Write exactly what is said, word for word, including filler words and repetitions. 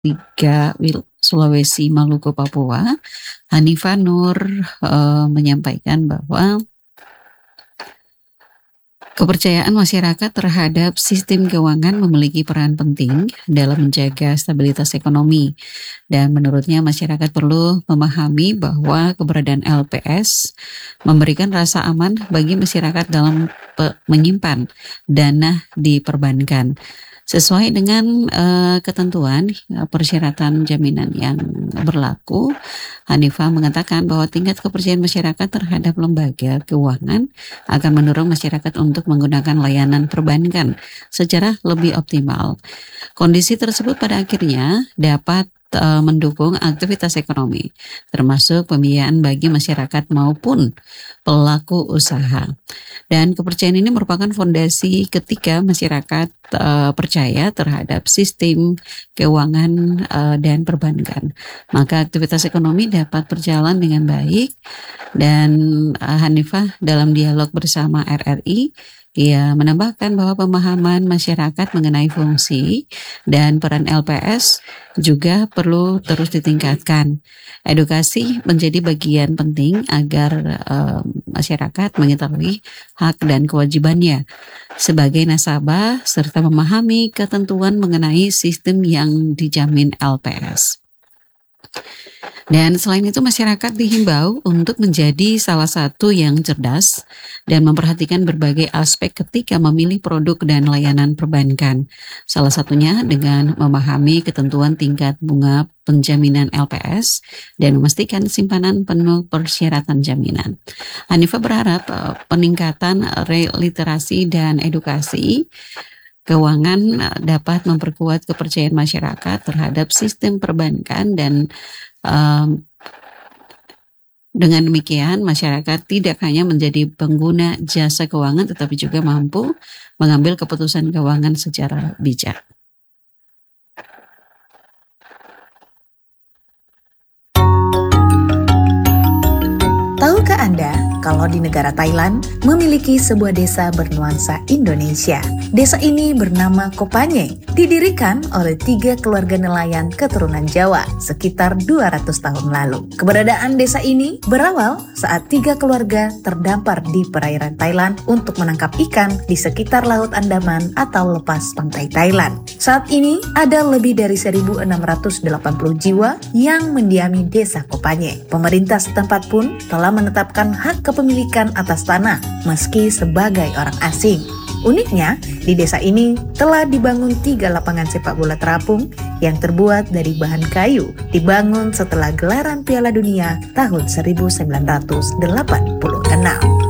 tiga wil Sulawesi, Maluku, Papua, Hanifah Nur, eee, menyampaikan bahwa kepercayaan masyarakat terhadap sistem keuangan memiliki peran penting dalam menjaga stabilitas ekonomi. Dan menurutnya masyarakat perlu memahami bahwa keberadaan L P S memberikan rasa aman bagi masyarakat dalam pe menyimpan dana di perbankan. Sesuai dengan, eee, ketentuan, eee, persyaratan jaminan yang berlaku, Hanifah mengatakan bahwa tingkat kepercayaan masyarakat terhadap lembaga keuangan akan mendorong masyarakat untuk menggunakan layanan perbankan secara lebih optimal. Kondisi tersebut pada akhirnya dapat, eee, mendukung aktivitas ekonomi, termasuk pembiayaan bagi masyarakat maupun pelaku usaha. Dan kepercayaan ini merupakan fondasi ketika masyarakat, eee, percaya terhadap sistem keuangan, eee, dan perbankan, maka aktivitas ekonomi dapat berjalan dengan baik. Dan, eee, Hanifah dalam dialog bersama R R I, ia menambahkan bahwa pemahaman masyarakat mengenai fungsi dan peran L P S juga perlu terus ditingkatkan. Edukasi menjadi bagian penting agar, eee, masyarakat mengetahui hak dan kewajibannya sebagai nasabah serta memahami ketentuan mengenai sistem yang dijamin L P S. Dan selain itu masyarakat dihimbau untuk menjadi salah satu yang cerdas dan memperhatikan berbagai aspek ketika memilih produk dan layanan perbankan. Salah satunya dengan memahami ketentuan tingkat bunga penjaminan L P S dan memastikan simpanan penuh persyaratan jaminan. Hanifah berharap uh, peningkatan literasi dan edukasi keuangan uh, dapat memperkuat kepercayaan masyarakat terhadap sistem perbankan dan um, dengan demikian masyarakat tidak hanya menjadi pengguna jasa keuangan tetapi juga mampu mengambil keputusan keuangan secara bijak. Tahukah Anda kalau di negara Thailand memiliki sebuah desa bernuansa Indonesia? Desa ini bernama Kopanye, didirikan oleh tiga keluarga nelayan keturunan Jawa sekitar dua ratus tahun lalu. Keberadaan desa ini berawal saat tiga keluarga terdampar di perairan Thailand untuk menangkap ikan di sekitar Laut Andaman atau lepas pantai Thailand. Saat ini ada lebih dari seribu enam ratus delapan puluh jiwa yang mendiami desa Kopanye. Pemerintah setempat pun telah menetapkan hak kepemilikan atas tanah meski sebagai orang asing. Uniknya, di desa ini telah dibangun tiga lapangan sepak bola terapung yang terbuat dari bahan kayu, dibangun setelah gelaran Piala Dunia tahun seribu sembilan ratus delapan puluh enam.